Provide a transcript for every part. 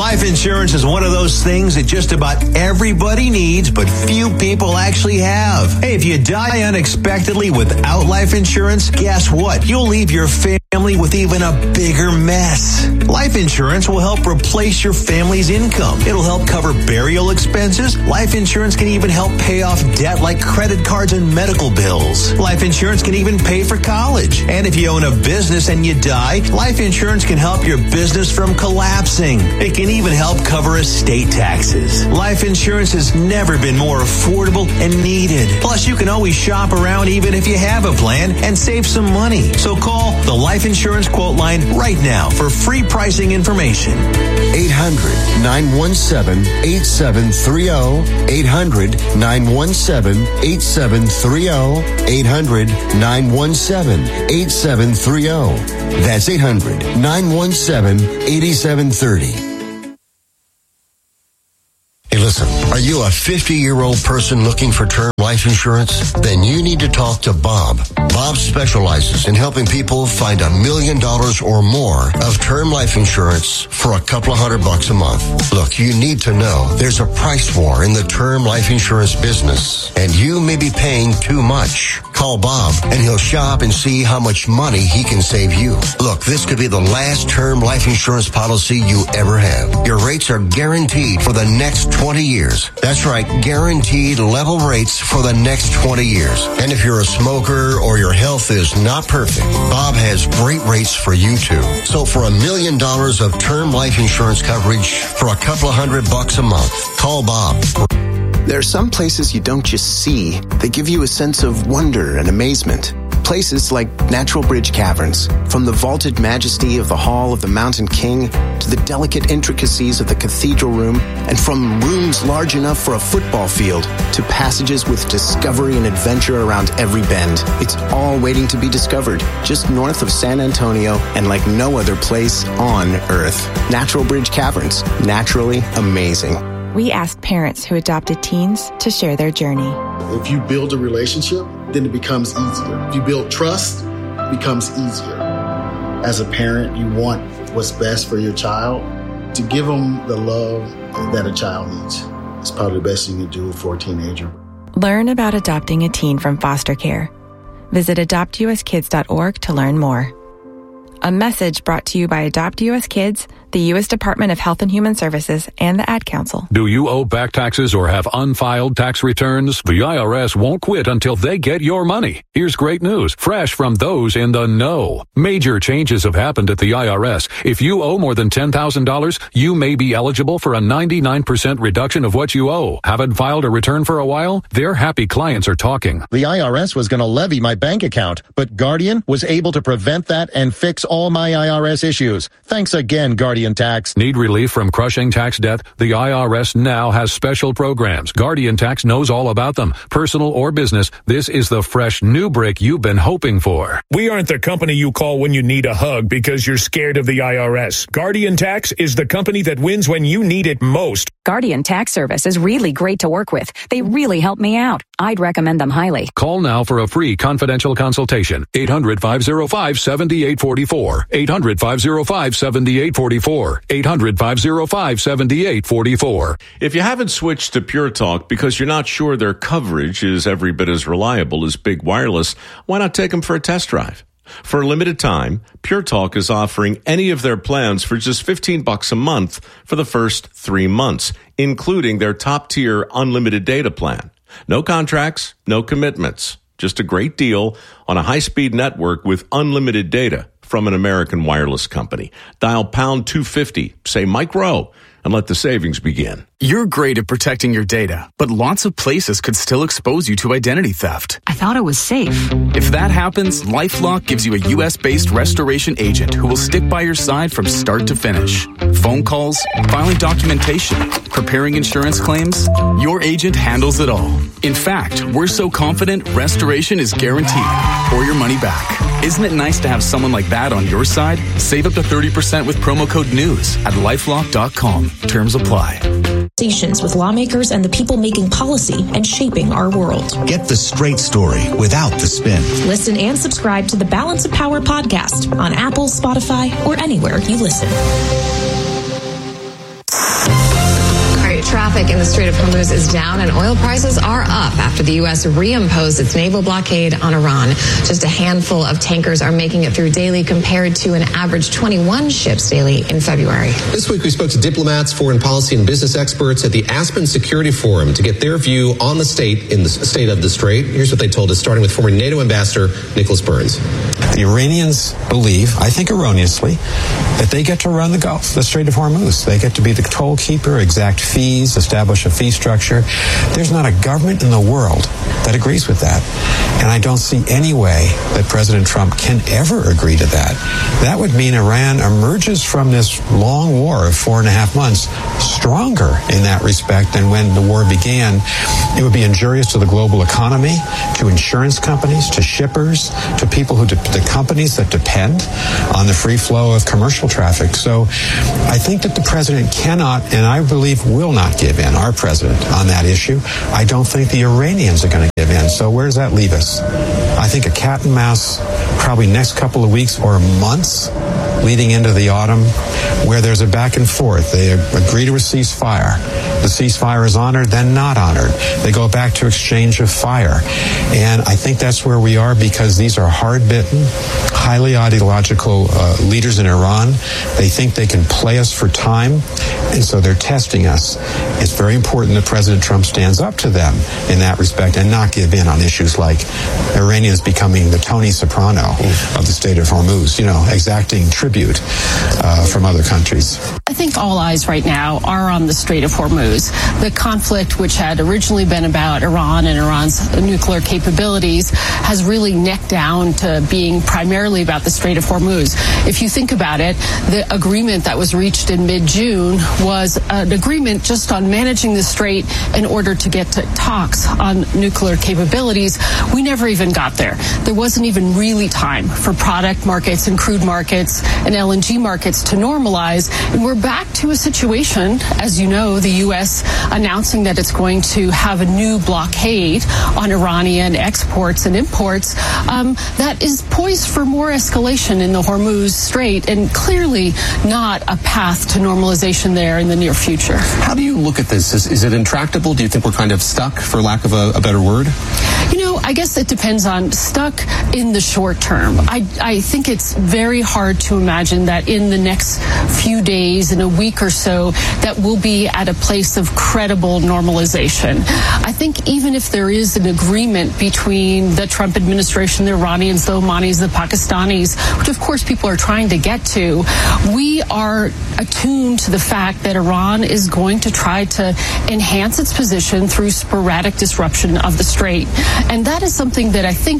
Life insurance is one of those things that just about everybody needs, but few people actually have. Hey, if you die unexpectedly without life insurance, guess what? You'll leave your family with even a bigger mess. Life insurance will help replace your family's income. It'll help cover burial expenses. Life insurance can even help pay off debt like credit cards and medical bills. Life insurance can even pay for college. And if you own a business and you die, life insurance can help your business from collapsing. It can even help cover estate taxes. Life insurance has never been more affordable and needed. Plus, you can always shop around even if you have a plan and save some money. So call the Life Insurance Quote Line right now for free pricing information. 800-917-8730. 800-917-8730. 800-917-8730. That's 800-917-8730. Hey, listen, are you a 50-year-old person looking for term life insurance? Then you need to talk to Bob. Bob specializes in helping people find $1 million or more of term life insurance for a couple of $100 a month. Look, you need to know there's a price war in the term life insurance business, and you may be paying too much. Call Bob, and he'll shop and see how much money he can save you. Look, this could be the last term life insurance policy you ever have. Your rates are guaranteed for the next 20 years. That's right, guaranteed level rates for the next 20 years. And if you're a smoker or your health is not perfect, Bob has great rates for you too. So for $1 million of term life insurance coverage for a couple of $100 a month, call Bob. There are some places you don't just see. They give you a sense of wonder and amazement. Places like Natural Bridge Caverns. From the vaulted majesty of the Hall of the Mountain King to the delicate intricacies of the cathedral room, and from rooms large enough for a football field to passages with discovery and adventure around every bend. It's all waiting to be discovered just north of San Antonio and like no other place on Earth. Natural Bridge Caverns. Naturally amazing. We asked parents who adopted teens to share their journey. If you build a relationship, then it becomes easier. If you build trust, it becomes easier. As a parent, you want what's best for your child. To give them the love that a child needs is probably the best you can do for a teenager. Learn about adopting a teen from foster care. Visit adoptuskids.org to learn more. A message brought to you by Adopt U.S. Kids, the U.S. Department of Health and Human Services, and the Ad Council. Do you owe back taxes or have unfiled tax returns? The IRS won't quit until they get your money. Here's great news, fresh from those in the know. Major changes have happened at the IRS. If you owe more than $10,000, you may be eligible for a 99% reduction of what you owe. Haven't filed a return for a while? Their happy clients are talking. The IRS was going to levy my bank account, but Guardian was able to prevent that and fix all my IRS issues. Thanks again, Guardian Tax. Need relief from crushing tax debt? The IRS now has special programs. Guardian Tax knows all about them. Personal or business, this is the fresh new brick you've been hoping for. We aren't the company you call when you need a hug because you're scared of the IRS. Guardian Tax is the company that wins when you need it most. Guardian Tax Service is really great to work with. They really help me out. I'd recommend them highly. Call now for a free confidential consultation. 800-505-7844. 800-505-7844. 800-505-7844. If you haven't switched to Pure Talk because you're not sure their coverage is every bit as reliable as Big Wireless, why not take them for a test drive? For a limited time, Pure Talk is offering any of their plans for just $15 a month for the first 3 months, including their top-tier unlimited data plan. No contracts, no commitments. Just a great deal on a high-speed network with unlimited data from an American wireless company. Dial pound 250, say Mike Rowe, and let the savings begin. You're great at protecting your data, but lots of places could still expose you to identity theft. I thought it was safe. If that happens, LifeLock gives you a U.S.-based restoration agent who will stick by your side from start to finish. Phone calls, filing documentation, preparing insurance claims, your agent handles it all. In fact, we're so confident restoration is guaranteed or your money back. Isn't it nice to have someone like that on your side? Save up to 30% with promo code NEWS at LifeLock.com. Terms apply. With lawmakers and the people making policy and shaping our world. Get the straight story without the spin. Listen and subscribe to the Balance of Power podcast on Apple, Spotify, or anywhere you listen. traffic in the Strait of Hormuz is down and oil prices are up after the U.S. reimposed its naval blockade on Iran. Just a handful of tankers are making it through daily compared to an average 21 ships daily in February. This week we spoke to diplomats, foreign policy and business experts at the Aspen Security Forum to get their view on the state of the Strait. Here's what they told us, starting with former NATO Ambassador Nicholas Burns. The Iranians believe, I think erroneously, that they get to run the Gulf, the Strait of Hormuz. They get to be the toll keeper, exact fees, establish a fee structure. There's not a government in the world that agrees with that. And I don't see any way that President Trump can ever agree to that. That would mean Iran emerges from this long war of 4.5 months stronger in that respect than when the war began. It would be injurious to the global economy, to insurance companies, to shippers, to people the companies that depend on the free flow of commercial traffic. So I think that the president cannot, and I believe will not give in, our president, on that issue. I don't think the Iranians are going to give in. So where does that leave us? I think a cat and mouse, probably next couple of weeks or months leading into the autumn, where there's a back and forth. They agree to a ceasefire. The ceasefire is honored, then not honored. They go back to exchange of fire. And I think that's where we are, because these are hard-bitten, highly ideological leaders in Iran. They think they can play us for time, and so they're testing us. It's very important that President Trump stands up to them in that respect and not give in on issues like Iranians becoming the Tony Soprano of the Strait of Hormuz, exacting tribute from other countries. I think all eyes right now are on the Strait of Hormuz. The conflict, which had originally been about Iran and Iran's nuclear capabilities, has really necked down to being primarily about the Strait of Hormuz. If you think about it, the agreement that was reached in mid-June was an agreement just on managing the strait in order to get to talks on nuclear capabilities. We never even got there. There wasn't even really time for product markets and crude markets and LNG markets to normalize. And we're back to a situation, as you know, the U.S. announcing that it's going to have a new blockade on Iranian exports and imports that is poised for more escalation in the Hormuz Strait, and clearly not a path to normalization there in the near future. How do you look at this? Is it intractable? Do you think we're kind of stuck, for lack of a better word? I guess it depends on stuck in the short term. I think it's very hard to imagine that in the next few days, in a week or so, that we'll be at a place of credible normalization. I think even if there is an agreement between the Trump administration, the Iranians, the Omanis, the Pakistanis, which of course people are trying to get to, we are attuned to the fact that Iran is going to try to enhance its position through sporadic disruption of the strait. And that is something that I think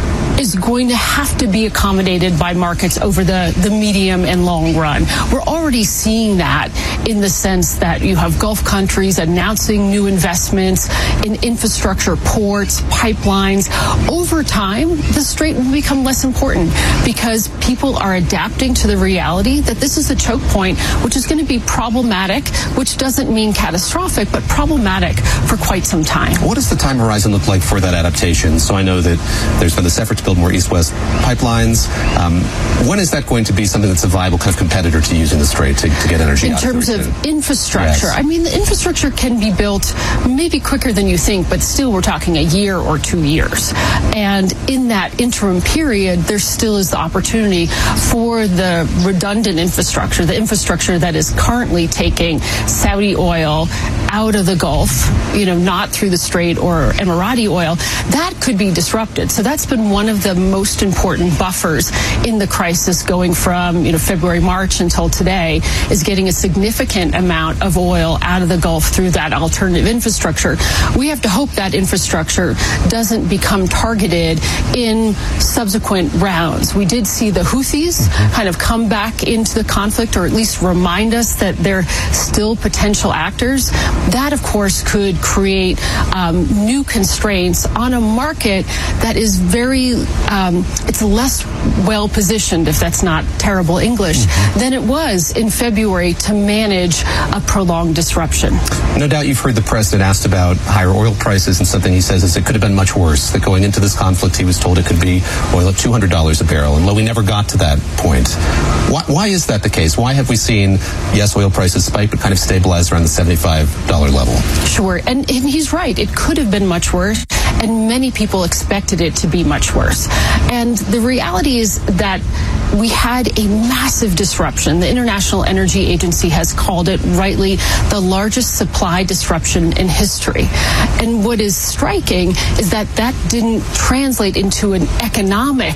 is going to have to be accommodated by markets over the medium and long run. We're already seeing that in the sense that you have Gulf countries announcing new investments in infrastructure, ports, pipelines. Over time, the strait will become less important because people are adapting to the reality that this is a choke point, which is going to be problematic, which doesn't mean catastrophic, but problematic for quite some time. What does the time horizon look like for that adaptation? So I know that there's been this effort to build more east-west pipelines. When is that going to be something that's a viable kind of competitor to using the strait to get energy out of the region? In terms of infrastructure, yes. I mean, the infrastructure can be built maybe quicker than you think, but still we're talking a year or 2 years. And in that interim period, there still is the opportunity for the redundant infrastructure, the infrastructure that is currently taking Saudi oil out of the Gulf, not through the strait or Emirati oil, that could be disrupted. So that's been one of the most important buffers in the crisis going from, February, March until today, is getting a significant amount of oil out of the Gulf through that alternative infrastructure. We have to hope that infrastructure doesn't become targeted in subsequent rounds. We did see the Houthis kind of come back into the conflict, or at least remind us that they're still potential actors. That, of course, could create new constraints on a market that is very it's less well positioned, if that's not terrible English, than it was in February to manage a prolonged disruption. No doubt you've heard the president asked about higher oil prices, and something he says is it could have been much worse, that going into this conflict he was told it could be oil at $200 a barrel, and we never got to that point. Why is that the case? Why have we seen, yes, oil prices spike, but kind of stabilize around the $75 level? Sure, and he's right. It could have been much worse, and many people expected it to be much worse. And the reality is that we had a massive disruption. The International Energy Agency has called it, rightly, the largest supply disruption in history. And what is striking is that didn't translate into an economic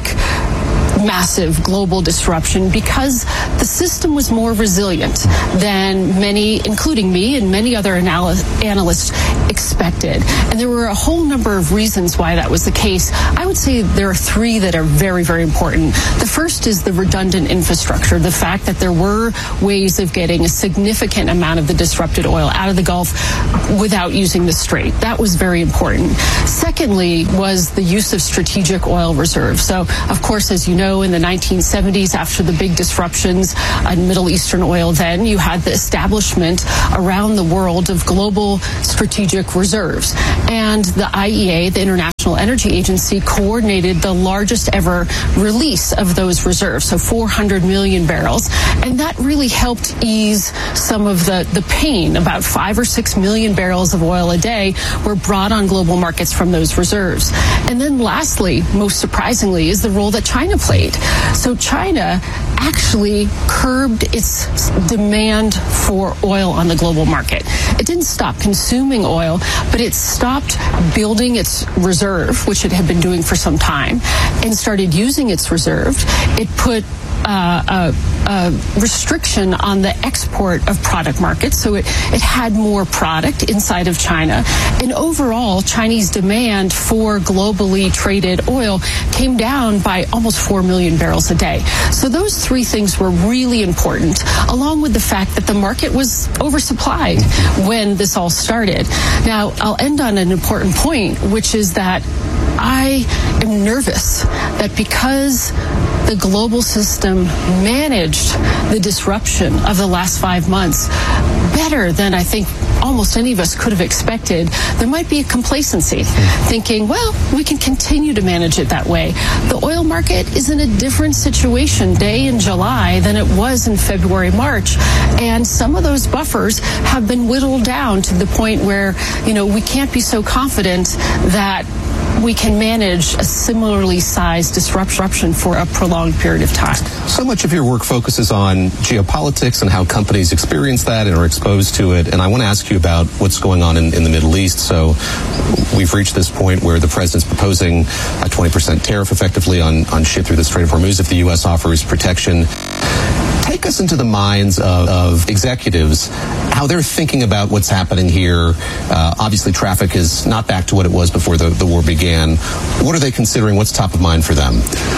massive global disruption because the system was more resilient than many, including me and many other analysts, expected. And there were a whole number of reasons why that was the case. I would say there are three that are very, very important. The first is the redundant infrastructure, the fact that there were ways of getting a significant amount of the disrupted oil out of the Gulf without using the Strait. That was very important. Secondly was the use of strategic oil reserves. So, of course, as you know, in the 1970s, after the big disruptions in Middle Eastern oil, then you had the establishment around the world of global strategic reserves. And the IEA, the International Energy Agency, coordinated the largest ever release of those reserves, so 400 million barrels. And that really helped ease some of the pain. About 5 or 6 million barrels of oil a day were brought on global markets from those reserves. And then lastly, most surprisingly, is the role that China played. So China actually curbed its demand for oil on the global market. It didn't stop consuming oil, but it stopped building its reserve, which it had been doing for some time, and started using its reserve. It put a restriction on the export of product markets, so it had more product inside of China. And overall, Chinese demand for globally traded oil came down by almost 4 million barrels a day. So those three things were really important, along with the fact that the market was oversupplied when this all started. Now, I'll end on an important point, which is that I am nervous that because the global system managed the disruption of the last 5 months better than I think almost any of us could have expected, there might be a complacency, thinking, well, we can continue to manage it that way. The oil market is in a different situation today in July than it was in February, March. And some of those buffers have been whittled down to the point where, we can't be so confident that we can manage a similarly sized disruption for a prolonged period of time. So much of your work focuses on geopolitics and how companies experience that and are exposed to it. And I want to ask you about what's going on in the Middle East. So we've reached this point where the president's proposing a 20% tariff effectively on ship through the Strait of Hormuz if the U.S. offers protection. Take us into the minds of executives, how they're thinking about what's happening here. Obviously, traffic is not back to what it was before the war began. What are they considering? What's top of mind for them?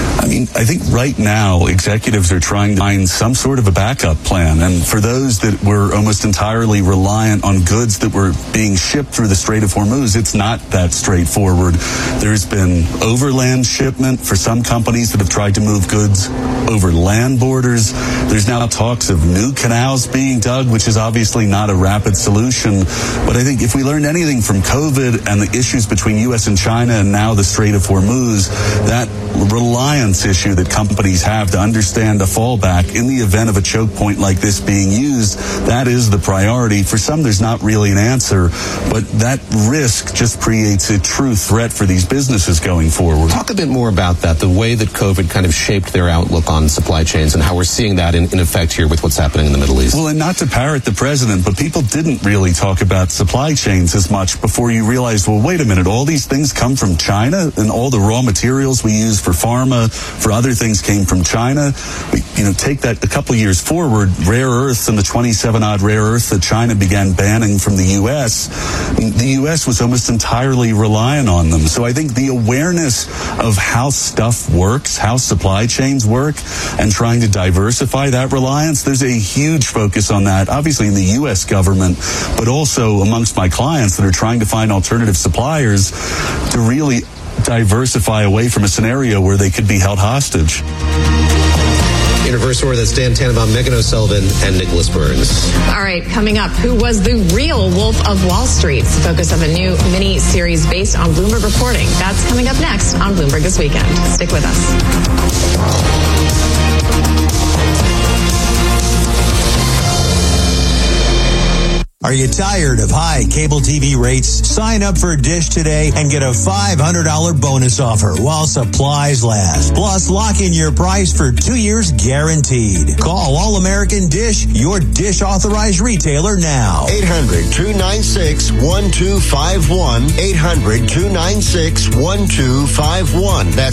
I think right now, executives are trying to find some sort of a backup plan. And for those that were almost entirely reliant on goods that were being shipped through the Strait of Hormuz, it's not that straightforward. There's been overland shipment for some companies that have tried to move goods over land borders. There's now talks of new canals being dug, which is obviously not a rapid solution. But I think if we learned anything from COVID and the issues between U.S. and China and now the Strait of Hormuz, that reliance issue that companies have to understand a fallback in the event of a choke point like this being used, that is the priority. For some, there's not really an answer, but that risk just creates a true threat for these businesses going forward. Talk a bit more about that, the way that COVID kind of shaped their outlook on supply chains and how we're seeing that in effect here with what's happening in the Middle East. Well, and not to parrot the president, but people didn't really talk about supply chains as much before you realized, well, wait a minute, all these things come from China and all the raw materials we use for pharma, for other things came from China. Take that a couple of years forward, rare earths and the 27-odd rare earths that China began banning from the U.S., the U.S. was almost entirely reliant on them. So I think the awareness of how stuff works, how supply chains work, and trying to diversify that reliance, there's a huge focus on that, obviously in the U.S. government, but also amongst my clients that are trying to find alternative suppliers to really diversify away from a scenario where they could be held hostage. In Reverse Order, that's Dan Tannenbaum, Megan O'Sullivan, and Nicholas Burns. All right, coming up, who was the real Wolf of Wall Street? It's the focus of a new mini-series based on Bloomberg reporting. That's coming up next on Bloomberg This Weekend. Stick with us. Are you tired of high cable TV rates? Sign up for Dish today and get a $500 bonus offer while supplies last. Plus, lock in your price for 2 years guaranteed. Call All American Dish, your Dish authorized retailer now. 800-296-1251. 800-296-1251. That's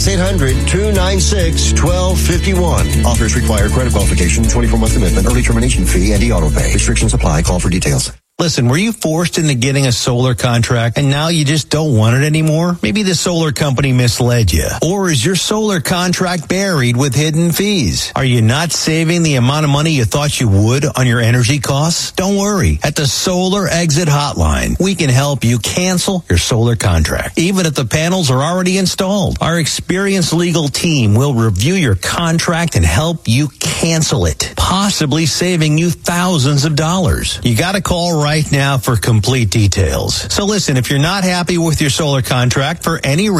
800-296-1251. Offers require credit qualification, 24-month commitment, early termination fee, and e-auto pay. Restrictions apply. Call for details. Listen, were you forced into getting a solar contract and now you just don't want it anymore? Maybe the solar company misled you. Or is your solar contract buried with hidden fees? Are you not saving the amount of money you thought you would on your energy costs? Don't worry. At the Solar Exit Hotline, we can help you cancel your solar contract, even if the panels are already installed. Our experienced legal team will review your contract and help you cancel it, possibly saving you thousands of dollars. You got to call right now for complete details. So listen, if you're not happy with your solar contract for any reason,